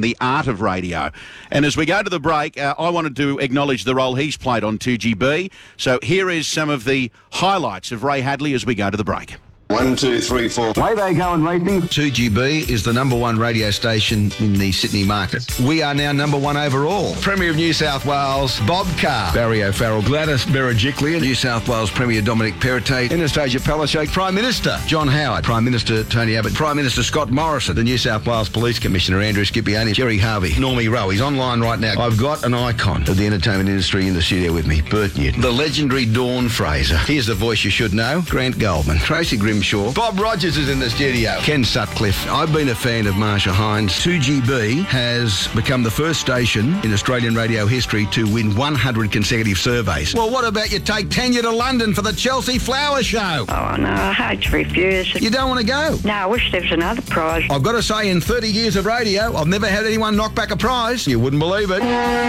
the art of radio. And as we go to the break, I wanted to acknowledge the role he's played on 2GB. So here is some of the highlights of Ray Hadley as we go to the break. 1, 2, 3, 4. Way they going ratings. 2GB is the number one radio station in the Sydney market. We are now number one overall. Premier of New South Wales, Bob Carr. Barry O'Farrell, Gladys Berejiklian, New South Wales Premier Dominic Perrottet, Anastasia Palaszczuk, Prime Minister John Howard, Prime Minister Tony Abbott, Prime Minister Scott Morrison, the New South Wales Police Commissioner Andrew Scipione, Jerry Harvey, Normie Rowe. He's online right now. I've got an icon of the entertainment industry in the studio with me, Bert Newton. The legendary Dawn Fraser. Here's the voice you should know, Grant Goldman, Tracy Grimshaw. Bob Rogers is in the studio. Ken Sutcliffe. I've been a fan of Marsha Hines. 2GB has become the first station in Australian radio history to win 100 consecutive surveys. Well, what about you take Tanya to London for the Chelsea Flower Show? Oh, no, I hate to refuse. You don't want to go? No, I wish there was another prize. I've got to say, in 30 years of radio, I've never had anyone knock back a prize. You wouldn't believe it.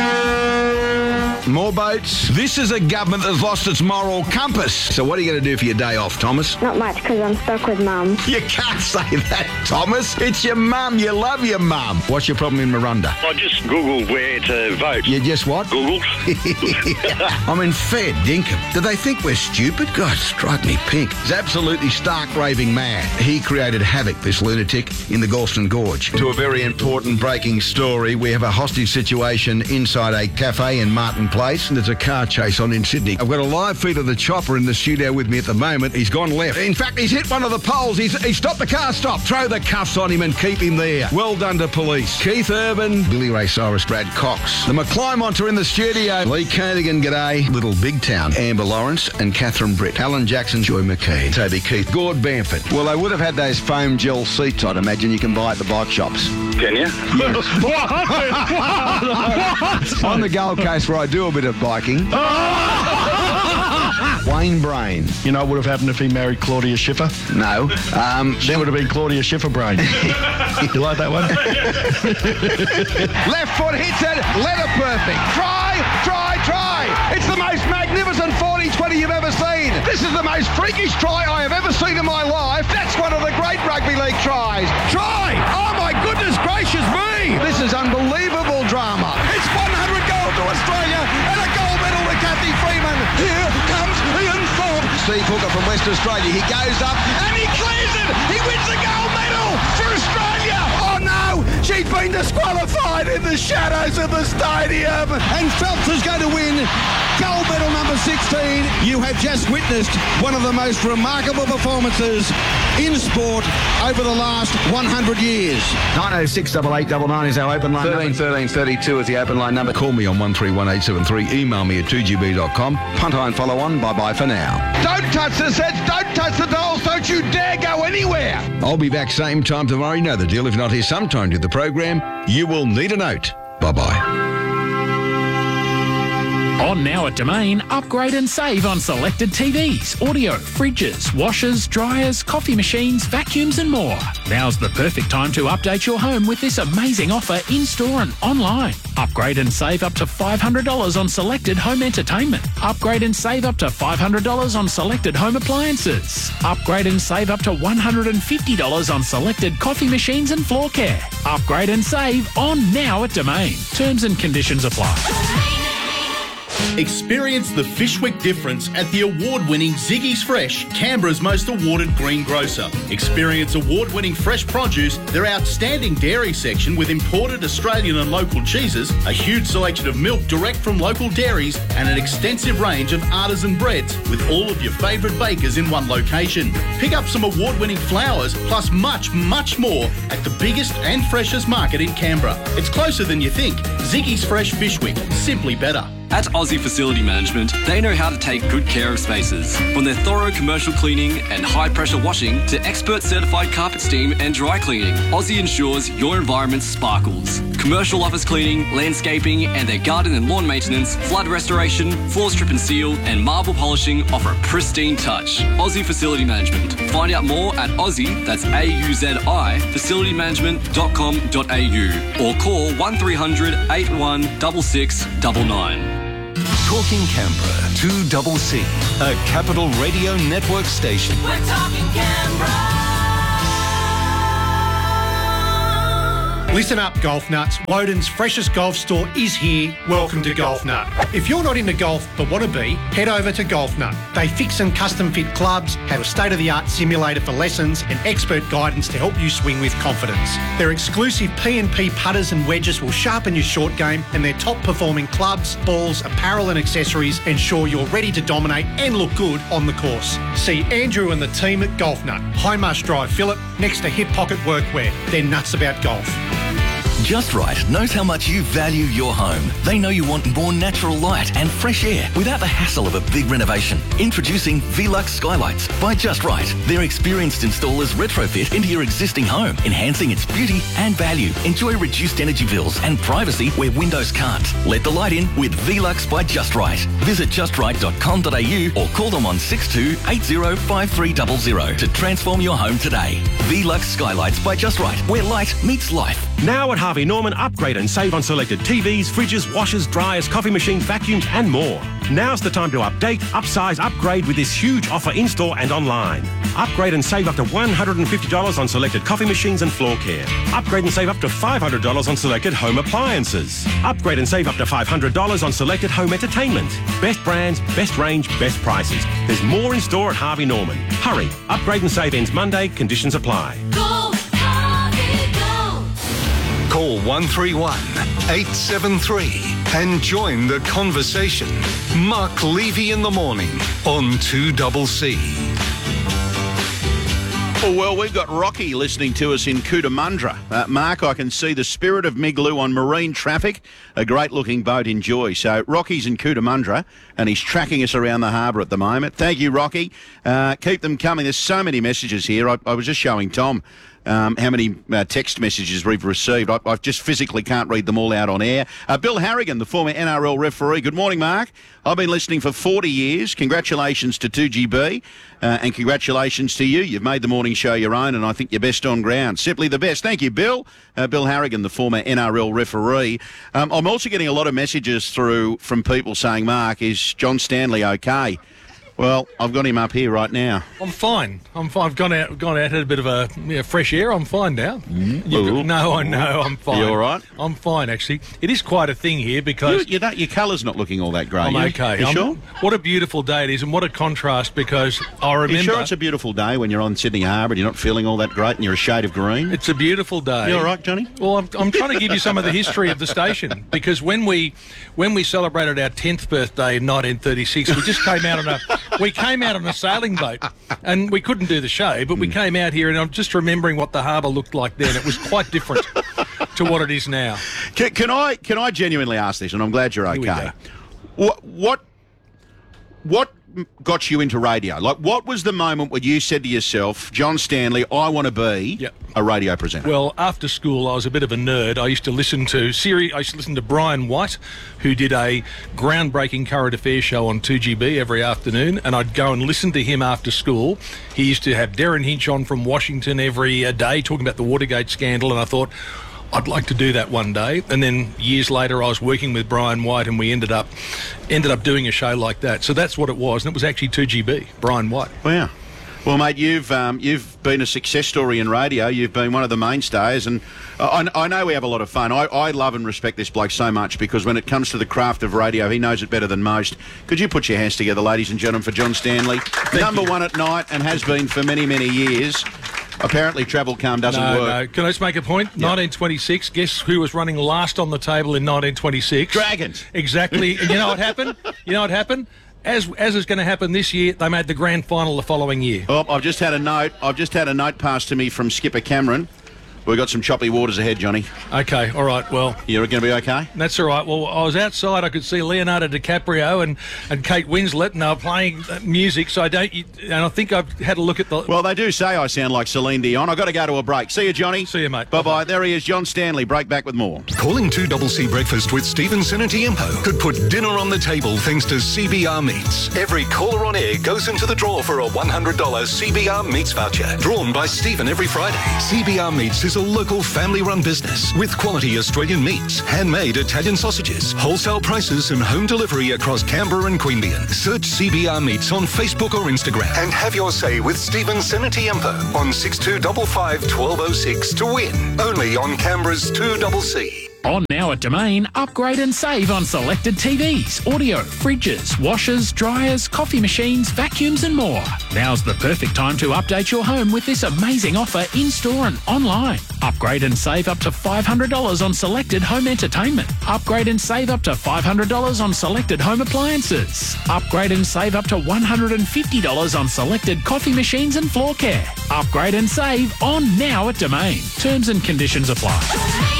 More boats. This is a government that's lost its moral compass. So what are you going to do for your day off, Thomas? Not much, because I'm stuck with Mum. You can't say that, Thomas. It's your mum. You love your mum. What's your problem in Miranda? I just Googled where to vote. You just what? Googled. I'm in fair dinkum. Do they think we're stupid? God, strike me pink. He's absolutely stark raving mad. He created havoc, this lunatic, in the Galston Gorge. To a very important breaking story, we have a hostage situation inside a cafe in Martin Place, and there's a car chase on in Sydney. I've got a live feed of the chopper in the studio with me at the moment. He's gone left. In fact, he's hit one of the poles. He stopped the car. Stop. Throw the cuffs on him and keep him there. Well done to police. Keith Urban, Billy Ray Cyrus, Brad Cox. The McClymont are in the studio. Lee Cardigan, g'day. Little Big Town, Amber Lawrence and Catherine Britt. Alan Jackson, Joy McKean. Toby Keith, Gord Bamford. Well, they would have had those foam gel seats, I'd imagine, you can buy at the bike shops. Can you? Yes. What? On the Gold Coast where I do a bit of biking. Wayne Brain. You know what would have happened if he married Claudia Schiffer? No. She would have been Claudia Schiffer Brain. You like that one? Left foot hits it. Letter perfect. Try. It's the most magnificent 40-20 you've ever seen. This is the most freakish try I have ever seen in my life. That's one of the great rugby league tries. Try! Oh my goodness gracious me! This is unbelievable drama. It's 100 gold to Australia and a gold medal to Kathy Freeman. Here comes Ian Thorpe. Steve Hooker from West Australia. He goes up and he clears it. He wins the gold medal for Australia. Oh no! She's been disqualified in the shadows of the stadium. And Phelps is going to win gold medal number 16. You have just witnessed one of the most remarkable performances in sport over the last 100 years. 906 8899 is our open line. 1332 is the open line number. Call me on 131873. Email me at 2gb.com. Punt and follow on. Bye-bye for now. Don't touch the sets. Don't touch the dolls. Don't you dare go anywhere. I'll be back same time tomorrow. You know the deal. If you're not here sometime to the program, you will need a note. Bye-bye. On Now at Domain, upgrade and save on selected TVs, audio, fridges, washers, dryers, coffee machines, vacuums and more. Now's the perfect time to update your home with this amazing offer in-store and online. Upgrade and save up to $500 on selected home entertainment. Upgrade and save up to $500 on selected home appliances. Upgrade and save up to $150 on selected coffee machines and floor care. Upgrade and save on Now at Domain. Terms and conditions apply. Experience the Fishwick difference at the award-winning Ziggy's Fresh, Canberra's most awarded greengrocer. Experience award-winning fresh produce, their outstanding dairy section with imported Australian and local cheeses, a huge selection of milk direct from local dairies, and an extensive range of artisan breads with all of your favourite bakers in one location. Pick up some award-winning flowers plus much, much more at the biggest and freshest market in Canberra. It's closer than you think. Ziggy's Fresh Fishwick, simply better. At Aussie Facility Management, they know how to take good care of spaces. From their thorough commercial cleaning and high-pressure washing to expert certified carpet steam and dry cleaning, Aussie ensures your environment sparkles. Commercial office cleaning, landscaping, and their garden and lawn maintenance, flood restoration, floor strip and seal, and marble polishing offer a pristine touch. Aussie Facility Management. Find out more at Aussie, that's AUZI, facilitymanagement.com.au or call 1300 81 6699. Talking Canberra, 2CC, a Capital Radio Network station. We're talking Canberra. Listen up, golf nuts. Woden's freshest golf store is here. Welcome to Golf Nut. If you're not into golf but want to be, head over to Golf Nut. They fix and custom fit clubs, have a state-of-the-art simulator for lessons and expert guidance to help you swing with confidence. Their exclusive P&P putters and wedges will sharpen your short game, and their top-performing clubs, balls, apparel and accessories ensure you're ready to dominate and look good on the course. See Andrew and the team at Golf Nut, High Marsh Drive, Phillip, next to Hip Pocket Workwear. They're nuts about golf. Just Right knows how much you value your home. They know you want more natural light and fresh air without the hassle of a big renovation. Introducing Velux Skylights by Just Right. Their experienced installers retrofit into your existing home, enhancing its beauty and value. Enjoy reduced energy bills and privacy where windows can't. Let the light in with Velux by Just Right. Visit justright.com.au or call them on 62805300 to transform your home today. Velux Skylights by Just Right, where light meets life. Now at Harvey Norman, upgrade and save on selected TVs, fridges, washers, dryers, coffee machines, vacuums and more. Now's the time to update, upsize, upgrade with this huge offer in-store and online. Upgrade and save up to $150 on selected coffee machines and floor care. Upgrade and save up to $500 on selected home appliances. Upgrade and save up to $500 on selected home entertainment. Best brands, best range, best prices. There's more in store at Harvey Norman. Hurry, upgrade and save ends Monday, conditions apply. Call 131 873 and join the conversation. Mark Levy in the morning on 2CC. Well, we've got Rocky listening to us in Cootamundra. Mark, I can see the Spirit of Migloo on marine traffic, a great-looking boat in Joy. So Rocky's in Cootamundra, and he's tracking us around the harbour at the moment. Thank you, Rocky. Keep them coming. There's so many messages here. I was just showing Tom how many text messages we've received. I just physically can't read them all out on air. Bill Harrigan, the former NRL referee. Good morning, Mark. I've been listening for 40 years. Congratulations to 2GB and congratulations to you. You've made the morning show your own and I think you're best on ground. Simply the best. Thank you, Bill. Bill Harrigan, the former NRL referee. I'm also getting a lot of messages through from people saying, Mark, is John Stanley okay? Well, I've got him up here right now. I'm fine. I've gone out, had a bit of a fresh air. I'm fine now. No, I know. I'm fine. You all right? I'm fine, actually. It is quite a thing here because your colour's not looking all that great. I'm okay. You sure? What a beautiful day it is, and what a contrast because I remember. You sure it's a beautiful day when you're on Sydney Harbour and you're not feeling all that great and you're a shade of green? It's a beautiful day. You all right, Johnny? Well, I'm trying to give you some of the history of the station because when we celebrated our 10th birthday in 1936, we just came out on a sailing boat and we couldn't do the show, but we came out here and I'm just remembering what the harbour looked like then. It was quite different to what it is now. Can I genuinely ask this, and I'm glad you're okay. What got you into radio? Like, what was the moment when you said to yourself, John Stanley, I want to be a radio presenter? Well, after school, I was a bit of a nerd. I used to listen to Brian White, who did a groundbreaking current affairs show on 2GB every afternoon, and I'd go and listen to him after school. He used to have Darren Hinch on from Washington every day talking about the Watergate scandal, and I thought, I'd like to do that one day. And then years later, I was working with Brian White, and we ended up doing a show like that. So that's what it was, and it was actually 2GB, Brian White. Wow. Well, mate, you've been a success story in radio. You've been one of the mainstays, and I know we have a lot of fun. I love and respect this bloke so much because when it comes to the craft of radio, he knows it better than most. Could you put your hands together, ladies and gentlemen, for John Stanley? Number one at night and has been for many, many years. Apparently travel calm doesn't work. No. Can I just make a point? Yep. 1926, guess who was running last on the table in 1926? Dragons. Exactly. And you know what happened? As is going to happen this year, they made the grand final the following year. Oh, I've just had a note passed to me from Skipper Cameron. We've got some choppy waters ahead, Johnny. Okay, all right, well... You're going to be okay? That's all right. Well, I was outside, I could see Leonardo DiCaprio and Kate Winslet, and they were playing music, so and I think I've had a look at the... Well, they do say I sound like Celine Dion. I've got to go to a break. See you, Johnny. See you, mate. Bye-bye. There he is, John Stanley. Break back with more. Calling 2CC Breakfast with Stevenson and Tiempo could put dinner on the table thanks to CBR Meats. Every caller on air goes into the draw for a $100 CBR Meats voucher, drawn by Stephen every Friday. CBR Meats is is a local family-run business with quality Australian meats, handmade Italian sausages, wholesale prices and home delivery across Canberra and Queanbeyan. Search CBR Meats on Facebook or Instagram and have your say with Stephen Senatiempo on 6255 1206 to win. Only on Canberra's 2CC. On now at Domain, upgrade and save on selected TVs, audio, fridges, washers, dryers, coffee machines, vacuums and more. Now's the perfect time to update your home with this amazing offer in-store and online. Upgrade and save up to $500 on selected home entertainment. Upgrade and save up to $500 on selected home appliances. Upgrade and save up to $150 on selected coffee machines and floor care. Upgrade and save on now at Domain. Terms and conditions apply.